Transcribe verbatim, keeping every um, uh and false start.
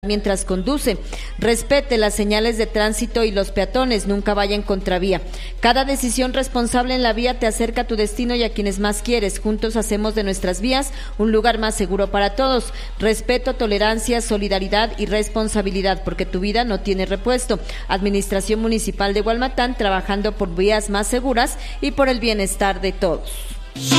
mientras conduce. Respete las señales de tránsito y los peatones, nunca vaya en contravía. Cada decisión responsable en la vía te acerca a tu destino y a quienes más quieres. Juntos hacemos de nuestras vías un lugar más seguro para todos. Respeto, tolerancia, solidaridad y responsabilidad, porque tu vida no tiene repuesto. Administración Municipal de Hualmatán, trabajando por vías más seguras y por el bienestar de todos.